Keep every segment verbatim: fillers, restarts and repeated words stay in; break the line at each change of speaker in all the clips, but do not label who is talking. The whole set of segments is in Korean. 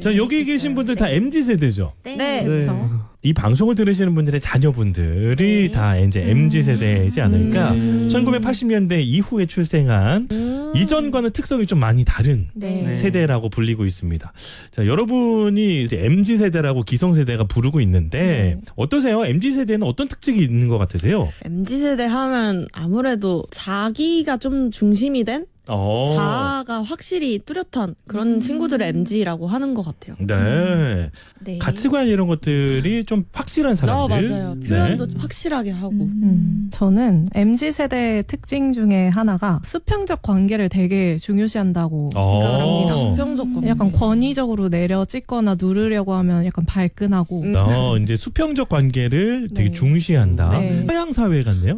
자, 여기 계신 분들 다 엠지 세대죠?
네,
네.
그렇죠.
이 방송을 들으시는 분들의 자녀분들이
네.
다 이제 엠지 세대이지 않을까?
음.
천구백팔십 년대 이후에 출생한
음.
이전과는 특성이 좀 많이 다른
네.
네.
세대라고 불리고 있습니다. 자, 여러분이 이제 엠지 세대라고 기성 세대가 부르고 있는데
네.
어떠세요? 엠지 세대는 어떤 특징이 있는 것 같으세요?
엠지 세대 하면 아무래도 자기가 좀 중심이 된
어.
자아가 확실히 뚜렷한 그런
음.
친구들을 엠지라고 하는 것 같아요.
네.
네.
가치관 이런 것들이 좀 확실한
어,
사람들.
맞아요.
네.
표현도 확실하게 하고.
음.
저는 엠지 세대의 특징 중에 하나가 수평적 관계를 되게 중요시한다고
어.
생각합니다.
수평적 관계.
약간 권위적으로 내려 찍거나 누르려고 하면 약간 발끈하고
음.
어, 이제 수평적 관계를 되게
네.
중시한다.
네.
서양 사회 같네요.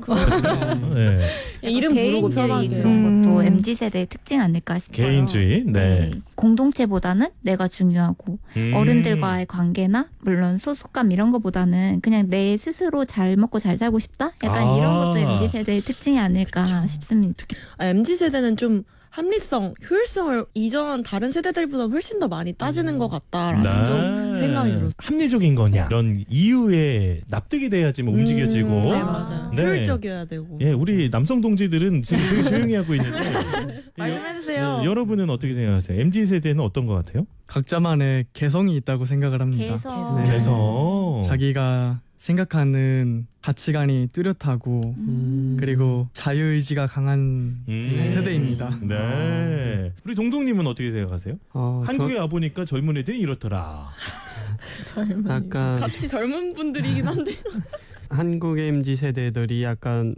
네.
이름 부르고
개인주의
편하게.
그런 것도
음.
엠지 세대의 특징 아닐까 싶어요.
개인주의. 네.
공동체보다는 내가 중요하고
음.
어른들과의 관계나 물론 소속감 이런 거보다는 그냥 내 스스로 잘 먹고 잘 살고 싶다? 약간
아.
이런 것도 엠지 세대의 특징이 아닐까
그쵸.
싶습니다.
아, 엠지 세대는 좀 합리성, 효율성을 이전 다른 세대들보다 훨씬 더 많이 따지는 것 같다라는 좀 생각이 들었어요.
합리적인 거냐 이런 이유에 납득이 돼야지 뭐 움직여지고.
음, 네,
아.
맞아요.
네.
효율적이어야 되고.
예, 우리 남성 동지들은 지금 되게 조용히 하고 있는데.
말 좀 해주세요.
네, 여러분은 어떻게 생각하세요? 엠지 세대는 어떤 것 같아요?
각자만의 개성이 있다고 생각을 합니다.
개성.
네.
개성.
자기가 생각하는 가치관이 뚜렷하고
음.
그리고 자유의지가 강한
음.
세대입니다.
네. 우리 동동님은 어떻게 생각하세요?
어,
한국에 와 보니까 젊은 애들이 이렇더라.
저, 약간
같이 젊은 분들이긴 한데.
한국의 엠지 세대들이 약간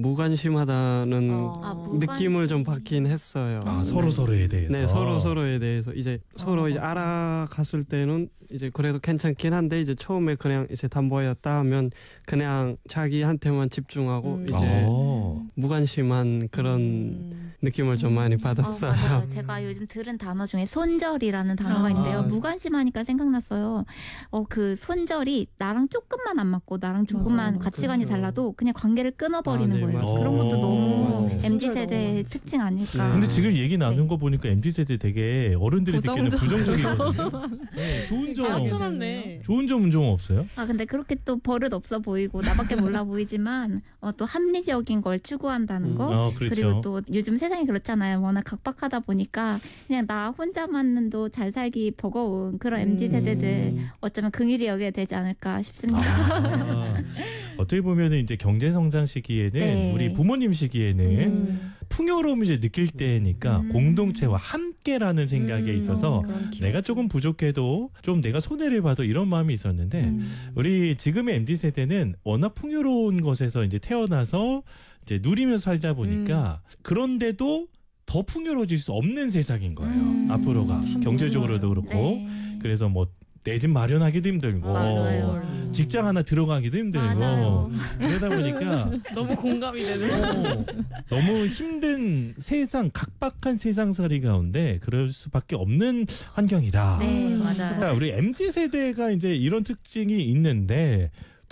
무관심하다는
어.
아,
느낌을 좀 받긴 했어요.
아,
네.
서로 서로에 대해서.
네, 서로 서로에 대해서 이제 서로
어,
이제
맞아.
알아갔을 때는 이제 그래도 괜찮긴 한데 이제 처음에 그냥 이제 담보였다 하면 그냥 자기한테만 집중하고
음.
이제
어.
무관심한 그런
음.
느낌을 좀 많이
어,
받았어요.
맞아요. 제가 요즘 들은 단어 중에 손절이라는 단어가
아.
있는데요. 무관심하니까 생각났어요. 어, 그 손절이 나랑 조금만 안 맞고 나랑 조금만
맞아,
가치관이
그렇죠.
달라도 그냥 관계를 끊어버리는
아, 네,
거예요.
맞아요.
그런 것도 너무
맞아요.
엠지
손절
세대의
너무
특징 아닐까.
네.
근데 지금 얘기 나눈
네.
거 보니까 엠지 세대 되게 어른들이 듣기에는 부정적이거든요. 네, 좋은 점.
다 합쳐놨네.
좋은 점은 좀 없어요?
아 근데 그렇게 또 버릇 없어 보이고 나밖에 몰라 보이지만 어, 또 합리적인 걸 추구한다는
음.
거
어, 그렇죠.
그리고 또 요즘 세상이 그렇잖아요. 워낙 각박하다 보니까 그냥 나 혼자만도 잘 살기 버거운 그런 엠지 세대들
음.
어쩌면 긍휼히 여겨야 되지 않을까 싶습니다.
아, 어떻게 보면 이제 경제 성장 시기에는
네.
우리 부모님 시기에는
음.
풍요로움을 이제 느낄 때니까
음.
공동체와 함께라는 생각에
음.
있어서
그런 기억.
내가 조금 부족해도 좀 내가 손해를 봐도 이런 마음이 있었는데
음.
우리 지금의 엠지 세대는 워낙 풍요로운 것에서 이제 태어나서 이제 누리면서 살다 보니까 그런데도 더 풍요로워질 수 없는 세상인 거예요.
음.
앞으로가
참
경제적으로도
무서워요.
그렇고
네.
그래서 뭐 내 집 마련하기도 힘들고
맞아요.
직장 하나 들어가기도 힘들고
맞아요.
그러다 보니까
너무 공감이 되는.
어, 너무 힘든 세상 각박한 세상살이 가운데 그럴 수밖에 없는 환경이다.
네,
자,
맞아요.
우리 엠지 세대가 이제 이런 특징이 있는데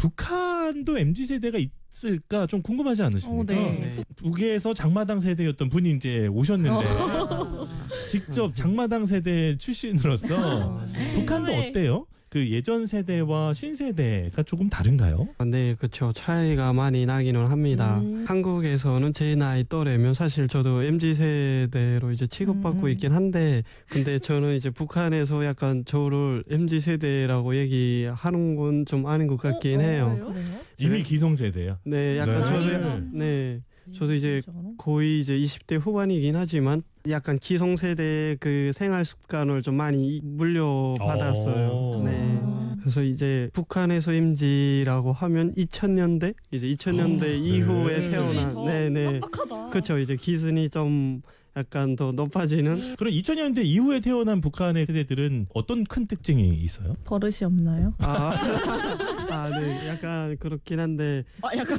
북한도 엠지 세대가 있을까 좀 궁금하지 않으십니까?
어, 네.
네.
북에서 장마당 세대였던 분이 이제 오셨는데
어.
직접 장마당 세대 출신으로서 북한도
네.
어때요? 그 예전 세대와 신세대가 조금 다른가요?
네, 그렇죠. 차이가 많이 나기는 합니다.
음.
한국에서는 제 나이 또래면 사실 저도 엠지 세대로 이제 취급받고
음.
있긴 한데, 근데 저는 이제 북한에서 약간 저를 엠지 세대라고 얘기하는 건 좀 아닌 것 같긴
어, 어,
해요.
그래요?
이미 기성세대야.
네, 약간
네.
저도 네, 저도 이제 거의 이제 이십 대 후반이긴 하지만 약간 기성세대 그 생활 습관을 좀 많이 물려받았어요.
오.
네. 그래서 이제 북한에서 엠지라고 하면 이천 년대 이제 이천 년대
네.
이후에
네.
태어난 네네
빡빡하다.
그렇죠. 이제 기준이 좀 약간 더 높아지는
그럼 이천 년대 이후에 태어난 북한의 세대들은 어떤 큰 특징이 있어요?
버릇이 없나요?
아, 아, 네, 약간 그렇긴 한데
아, 약간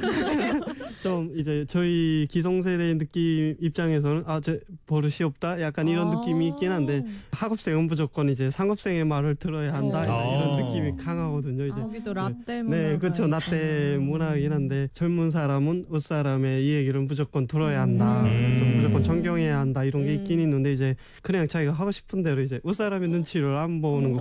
좀 이제 저희 기성세대 느낌 입장에서는 아, 저 버릇이 없다 약간 이런
아.
느낌이 있긴 한데 학업생은 무조건 이제 상업생의 말을 들어야 한다
어.
이런
아.
느낌이 강하거든요. 이제
여기도 라떼 문화.
네, 그렇죠. 나때 문화이긴 한데 젊은 사람은 옷사람의 이 얘기를 무조건 들어야 한다.
음.
좀 무조건 존경해야 한다. 이런 게
음.
있긴 있는데 이제 그냥 자기가 하고 싶은 대로 이제 옷사람의 눈치를 안 보는 것